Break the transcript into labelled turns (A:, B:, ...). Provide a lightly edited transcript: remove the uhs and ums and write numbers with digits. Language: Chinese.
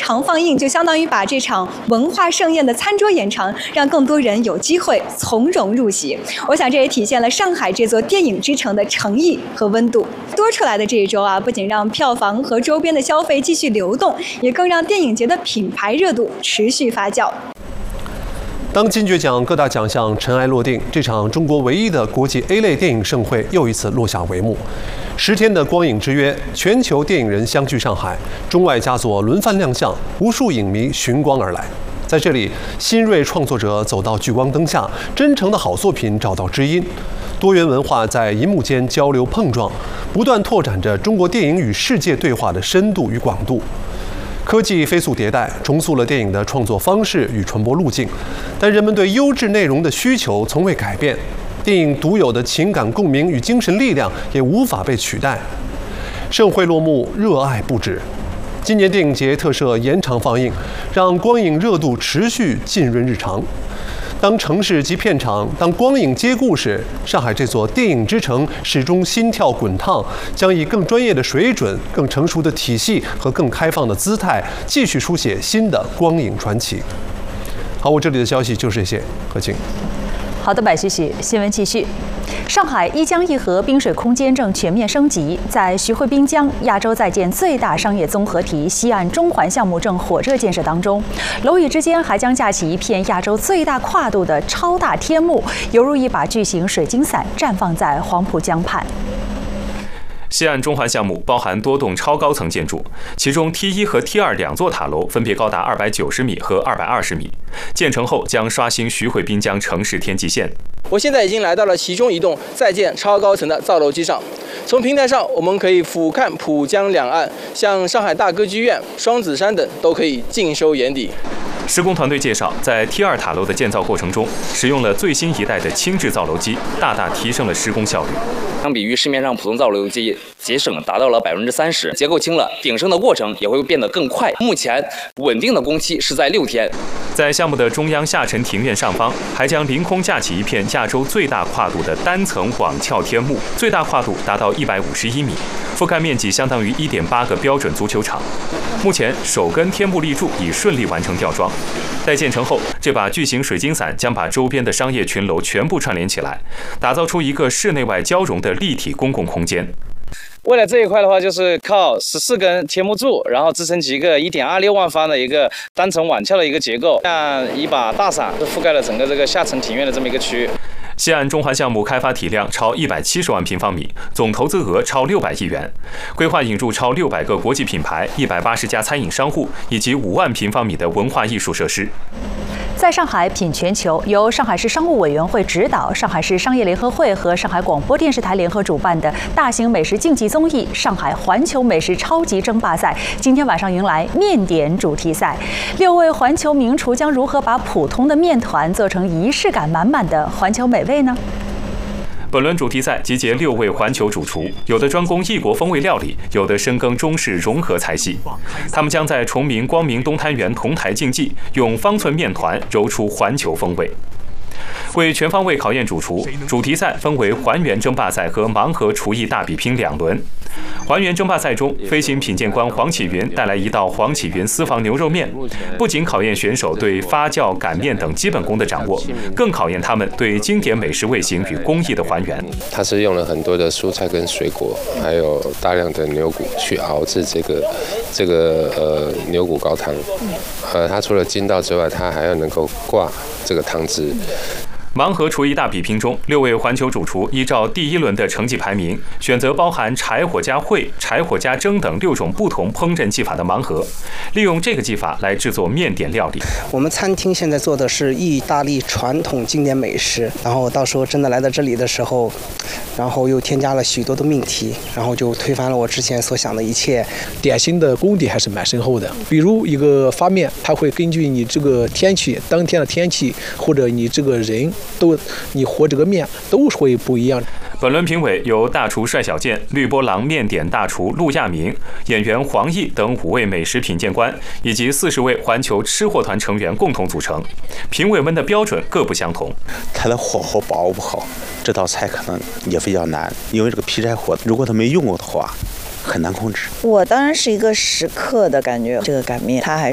A: 场放映，就相当于把这场文化盛宴的餐桌延长，让更多人有机会从容入席。我想这也体现了上海这座电影之城的诚意和温度。多出来的这一周啊，不仅让票房和周边的消费继续流动，也更让电影节的品牌热度持续发酵。
B: 当金爵奖各大奖项尘埃落定，这场中国唯一的国际 A 类电影盛会又一次落下帷幕。10天的光影之约，全球电影人相聚上海，中外佳作轮番亮相，无数影迷寻光而来。在这里，新锐创作者走到聚光灯下，真诚的好作品找到知音，多元文化在银幕间交流碰撞，不断拓展着中国电影与世界对话的深度与广度。科技飞速迭代，重塑了电影的创作方式与传播路径，但人们对优质内容的需求从未改变，电影独有的情感共鸣与精神力量也无法被取代。盛会落幕，热爱不止。今年电影节特设延长放映，让光影热度持续浸润日常。当城市及片场，当光影接故事，上海这座电影之城始终心跳滚烫，将以更专业的水准、更成熟的体系和更开放的姿态，继续书写新的光影传奇。好，我这里的消息就是这些，何静。
C: 好的，白旭旭，新闻继续。上海一江一河滨水空间正全面升级，在徐汇滨江亚洲在建最大商业综合体西岸中环项目正火热建设当中，楼宇之间还将架起一片亚洲最大跨度的超大天幕，犹如一把巨型水晶伞绽放在黄浦江畔。
D: 西岸中环项目包含多栋超高层建筑，其中 T1 和 T2 两座塔楼分别高达290米和220米。建成后将刷新徐汇滨江城市天际线。
E: 我现在已经来到了其中一栋在建超高层的造楼机上，从平台上我们可以俯瞰浦江两岸，像上海大歌剧院、双子山等都可以尽收眼底。
D: 施工团队介绍，在 T2 塔楼的建造过程中，使用了最新一代的轻质造楼机，大大提升了施工效率。
F: 相比于市面上普通造楼机，节省达到了30%，结构轻了，顶升的过程也会变得更快。目前稳定的工期是在6天。
D: 在项目的中央下沉庭院上方，还将凌空架起一片亚洲最大跨度的单层网鞘天幕，最大跨度达到151米，覆盖面积相当于1.8个标准足球场。目前首根天幕立柱已顺利完成吊装。待建成后，这把巨型水晶伞将把周边的商业群楼全部串联起来，打造出一个室内外交融的立体公共空间。
G: 为了这一块的话，就是靠14根天幕柱，然后支撑起一个1.26万方的一个单层网鞘的一个结构，像一把大伞，覆盖了整个这个下沉庭院的这么一个区域。
D: 西岸中环项目开发体量超170万平方米，总投资额超600亿元，规划引入超600个国际品牌、180家餐饮商户以及5万平方米的文化艺术设施。
C: 在上海品全球，由上海市商务委员会指导、上海市商业联合会和上海广播电视台联合主办的大型美食竞技综艺《上海环球美食超级争霸赛》，今天晚上迎来面点主题赛。6位环球名厨将如何把普通的面团做成仪式感满满的环球美味呢？
D: 本轮主题赛集结6位环球主厨，有的专攻异国风味料理，有的深耕中式融合菜系。他们将在崇明光明东滩园同台竞技，用方寸面团揉出环球风味。为全方位考验主厨，主题赛分为还原争霸赛和盲盒厨艺大比拼2轮。还原争霸赛中，飞行品鉴官黄启云带来一道黄启云私房牛肉面，不仅考验选手对发酵、擀面等基本功的掌握，更考验他们对经典美食味型与工艺的还原。
H: 它是用了很多的蔬菜跟水果，还有大量的牛骨去熬制这个牛骨高汤。它除了筋道之外，它还要能够挂这个汤汁。
D: 盲盒厨艺大比拼中，6位环球主厨依照第1轮的成绩排名，选择包含柴火加烩、柴火加蒸等6种不同烹饪技法的盲盒，利用这个技法来制作面点料理。
I: 我们餐厅现在做的是意大利传统经典美食，然后到时候真的来到这里的时候，然后又添加了许多的命题，然后就推翻了我之前所想的一切。
J: 点心的功底还是蛮深厚的，比如一个发面，它会根据你这个天气，当天的天气或者你这个人。你和这个面都会不一样。
D: 本轮评委由大厨帅小健、绿波廊面点大厨陆亚明、演员黄奕等5位美食品鉴官，以及40位环球吃货团成员共同组成。评委们的标准各不相同。
K: 它的火候把握不好，这道菜可能也比较难，因为这个劈柴火，如果它没用过的话，很难控制。
L: 我当然是一个食客的感觉，这个擀面它还